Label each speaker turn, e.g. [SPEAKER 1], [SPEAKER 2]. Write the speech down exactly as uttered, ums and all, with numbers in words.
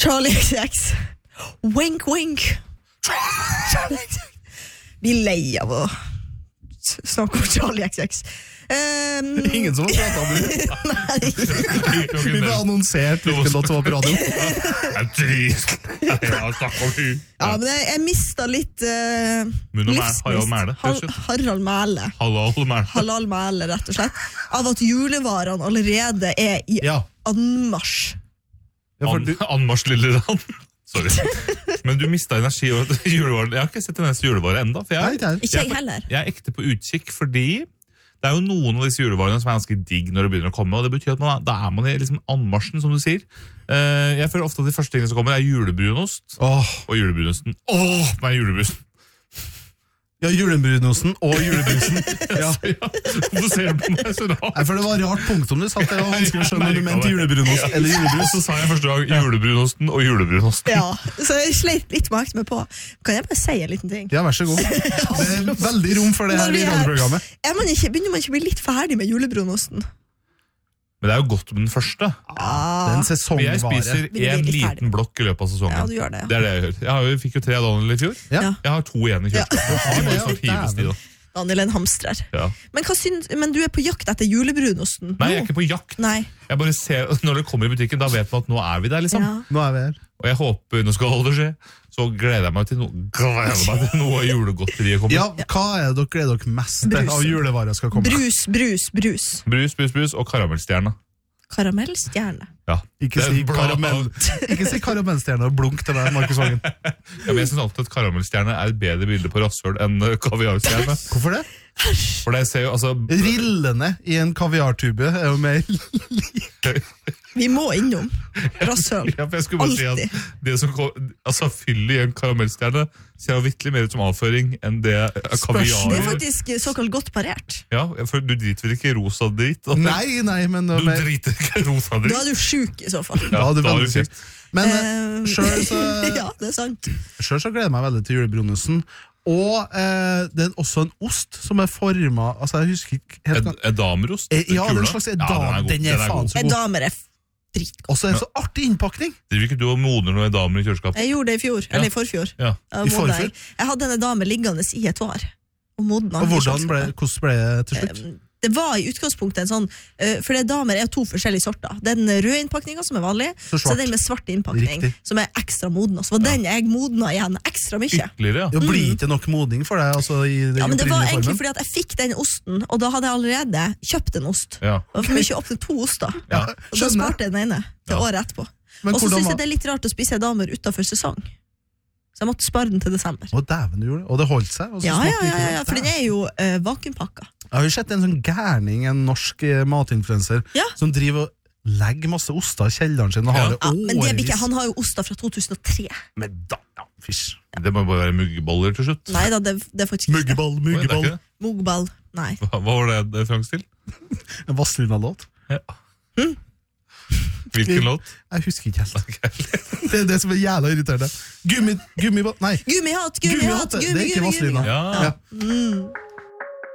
[SPEAKER 1] Charlie X C X. Wink, wink. Charlie X C X. Vi er lei av å snakke om Charlie X C X. Um,
[SPEAKER 2] Ingen som har pratet om det.
[SPEAKER 1] Nei.
[SPEAKER 2] Vi ble annonsert hvilken låt som var på radio.
[SPEAKER 3] Jeg er trist. Jeg har snakket om hun.
[SPEAKER 1] Ja, men jeg, jeg mistet litt uh,
[SPEAKER 3] Munn og Mæle, Harald Mæle,
[SPEAKER 1] Har, Harald Mæle.
[SPEAKER 3] Halal Mæle.
[SPEAKER 1] Halal Mæle, rett og slett. Av at julevarene allerede er i
[SPEAKER 2] Ja.
[SPEAKER 1] anmarsj.
[SPEAKER 2] Ja, for
[SPEAKER 3] An,
[SPEAKER 2] du,
[SPEAKER 3] Anmars lille rand. Sorry. Men du mistet energi over julevaren. Jeg har ikke sett en eneste julevare enda. For
[SPEAKER 2] nei,
[SPEAKER 3] jeg,
[SPEAKER 2] det er
[SPEAKER 1] Ikke jeg heller.
[SPEAKER 3] jeg er ekte på utkikk, fordi det er jo noen av disse julevarene som er ganske digg når det begynner å komme, og det betyr at man, er- da er man i liksom anmarsjen, som du sier. Eh, jeg føler ofte at de første tingene som kommer er julebrunost,
[SPEAKER 2] åh,
[SPEAKER 3] og julebrunosten. Åh, nei, julebrunosten.
[SPEAKER 2] ja, julebrunosten og julebrusen. Ja.
[SPEAKER 3] Ja, hvorfor ser du på meg så rart?
[SPEAKER 2] Nei, for det var rart punktum du satt der, og vanskelig å skjønne om du mente julebrunost eller
[SPEAKER 3] Og
[SPEAKER 2] julebrus.
[SPEAKER 3] så sa jeg første gang julebrunosten og julebrunosten.
[SPEAKER 1] Ja, så jeg sleit litt med å akte meg på. Kan jeg bare si en liten ting?
[SPEAKER 2] Ja, vær så god. Det er veldig rom for det her
[SPEAKER 1] Når vi
[SPEAKER 2] i
[SPEAKER 1] er-
[SPEAKER 2] radioprogrammet.
[SPEAKER 1] Er man ikke, begynner man ikke å bli litt ferdig med julebrunosten?
[SPEAKER 3] Men det er jo godt med den første.
[SPEAKER 2] Det er en
[SPEAKER 3] Men jeg
[SPEAKER 2] sesongvare.
[SPEAKER 3] spiser
[SPEAKER 1] Blir
[SPEAKER 3] en
[SPEAKER 1] litt ferdig.
[SPEAKER 3] liten blokk i løpet av sesongen.
[SPEAKER 1] Ja, du gjør det, ja.
[SPEAKER 3] Det er det jeg gjør. Jeg, har jo, jeg fikk jo tre Daniel i fjor.
[SPEAKER 2] Ja.
[SPEAKER 1] Ja.
[SPEAKER 3] Jeg har to igjen i kjøleskapet. De må jo snart hives de da.
[SPEAKER 1] Daniel er en hamstrer.
[SPEAKER 3] Ja.
[SPEAKER 1] Men, hva syns, men du er på jakt etter julebrunosten?
[SPEAKER 3] Nei, jeg er
[SPEAKER 1] nå?
[SPEAKER 3] ikke på jakt.
[SPEAKER 1] Nei.
[SPEAKER 3] Jeg bare ser, når det kommer i butikken, da vet man at nå er vi der, liksom.
[SPEAKER 1] Ja.
[SPEAKER 2] Nå er vi her.
[SPEAKER 3] Og jeg håper, nå skal det skje, så gleder jeg meg til noe, gleder jeg meg til noe julegodteriet kommer.
[SPEAKER 2] Ja, hva er det dere gleder dere mest til
[SPEAKER 1] Brus.
[SPEAKER 2] av julevarer skal komme?
[SPEAKER 1] Brus, brus, brus.
[SPEAKER 3] Brus, brus, brus og karamellstjerne.
[SPEAKER 1] Karamellstjerne.
[SPEAKER 3] Ja.
[SPEAKER 2] Ikke
[SPEAKER 3] Det er
[SPEAKER 2] si,
[SPEAKER 3] bra.
[SPEAKER 2] karamell, ikke si karamellstjerne og blunk til deg, Markus Vangen.
[SPEAKER 3] Ja, men jeg synes alltid at karamellstjerne er et bedre bilde på rasshøl enn eh, kaviarstjerne.
[SPEAKER 2] Hvorfor det?
[SPEAKER 3] For det ser jo, altså...
[SPEAKER 2] Rillene i en kaviartube er jo mer
[SPEAKER 1] Vi må innom rasshøl.
[SPEAKER 3] Ja, for jeg skulle bare si
[SPEAKER 1] Alltid.
[SPEAKER 3] at det som kom, altså fyll i en karamellstjerne ser jo virkelig mer ut som avføring enn det eh, kaviar.
[SPEAKER 1] Det er faktisk såkalt godt parert.
[SPEAKER 3] Ja, for du driter vel ikke i rosa dritt? da?
[SPEAKER 2] Nei, nei, men
[SPEAKER 3] Du
[SPEAKER 2] det var mer,
[SPEAKER 3] driter ikke i rosa
[SPEAKER 1] Da
[SPEAKER 3] dritt?
[SPEAKER 1] er du sjuk i så fall.
[SPEAKER 2] ja, det er
[SPEAKER 3] da har
[SPEAKER 2] veldig
[SPEAKER 3] du
[SPEAKER 2] sykt. Men eh,
[SPEAKER 1] Eh,
[SPEAKER 2] selv så,
[SPEAKER 1] ja, det er sant.
[SPEAKER 2] selv så gleder jeg meg veldig til julebrunosten. Og eh, det er også en ost som er formet, altså jeg husker ikke helt
[SPEAKER 3] Ed, edamerost?
[SPEAKER 2] Eh, ja,
[SPEAKER 3] Kula?
[SPEAKER 2] den slags edam,
[SPEAKER 3] Ja, den er god.
[SPEAKER 2] den er faen så
[SPEAKER 1] En
[SPEAKER 2] god.
[SPEAKER 1] damer er dritgodt.
[SPEAKER 2] Og så er det så artig innpakning.
[SPEAKER 3] Driver ikke du og modner noen edamer i kjøleskapet?
[SPEAKER 1] Jeg gjorde det i fjor, eller i forfjor.
[SPEAKER 3] Ja.
[SPEAKER 1] Da
[SPEAKER 2] I
[SPEAKER 1] modna
[SPEAKER 2] forfjor?
[SPEAKER 1] Jeg. jeg hadde en dame liggende i et år. Og modna
[SPEAKER 2] Og
[SPEAKER 1] i
[SPEAKER 2] hvordan ble,
[SPEAKER 1] kjøleskapet.
[SPEAKER 2] hvordan ble det til slutt?
[SPEAKER 1] Eh, Det var i utgangspunktet en sånn, eh, for det damer er to forskjellige sorter. Det er den røde innpakningen som er vanlig,
[SPEAKER 2] Så
[SPEAKER 1] så,
[SPEAKER 2] svart.
[SPEAKER 1] er den med svart innpakning,
[SPEAKER 2] Riktig.
[SPEAKER 1] som er ekstra moden. Og så var den jeg modna igjen ekstra mye.
[SPEAKER 3] Ytterligere, ja.
[SPEAKER 2] Det blir ikke nok modning for deg altså, i den
[SPEAKER 1] Ja, men det var
[SPEAKER 2] opprinnelige
[SPEAKER 1] egentlig
[SPEAKER 2] formen?
[SPEAKER 1] fordi at jeg fikk den osten, og da hadde jeg allerede kjøpt en ost.
[SPEAKER 3] Ja.
[SPEAKER 1] Det var for mye å åpne to oster.
[SPEAKER 3] Ja.
[SPEAKER 1] Og da
[SPEAKER 2] Skjønner.
[SPEAKER 1] sparte jeg den ene til
[SPEAKER 3] Ja.
[SPEAKER 1] året etterpå.
[SPEAKER 2] Men
[SPEAKER 1] Og så
[SPEAKER 2] hvordan
[SPEAKER 1] synes
[SPEAKER 2] var-
[SPEAKER 1] jeg det er litt rart å spise damer utenfor sesong. Så jeg måtte spare den til desember.
[SPEAKER 2] Å, dæven, du gjorde det. Og det holdt seg? Og så
[SPEAKER 1] Ja, ja,
[SPEAKER 2] smakte
[SPEAKER 1] ja,
[SPEAKER 2] ikke
[SPEAKER 1] ja,
[SPEAKER 2] det.
[SPEAKER 1] ja, for den er jo uh, vakuumpakka.
[SPEAKER 2] Jeg har jo sett en sånn gærning, en norsk eh, matinfluencer,
[SPEAKER 1] Ja.
[SPEAKER 2] som driver og legger masse oster i kjelleren sin og har
[SPEAKER 3] Ja.
[SPEAKER 2] det
[SPEAKER 1] Ja, men det er ikke,
[SPEAKER 2] årevis.
[SPEAKER 1] han har jo oster fra to tusen og tre.
[SPEAKER 2] Men da, ja, fysj.
[SPEAKER 3] Det må bare være muggeboller til slutt.
[SPEAKER 1] Nei da, det, det er faktisk ikke det.
[SPEAKER 2] Muggeball,
[SPEAKER 3] Oi, det er
[SPEAKER 2] muggeball.
[SPEAKER 3] ikke det.
[SPEAKER 1] Mugball. Nei.
[SPEAKER 3] Hva, hva var det det fransk til?
[SPEAKER 2] En Vazelina-låt.
[SPEAKER 3] Hvilken låt?
[SPEAKER 2] Jeg husker ikke helt. Det er det som er jævla irriterende. Gummi, gummiball, nei.
[SPEAKER 1] Gummihatt,
[SPEAKER 2] Gummihatt,
[SPEAKER 1] gummihatt,
[SPEAKER 2] det er
[SPEAKER 1] gummi,
[SPEAKER 2] ikke
[SPEAKER 1] gummi,
[SPEAKER 2] Vazelina.
[SPEAKER 1] gummi.
[SPEAKER 3] Ja.
[SPEAKER 2] Ja.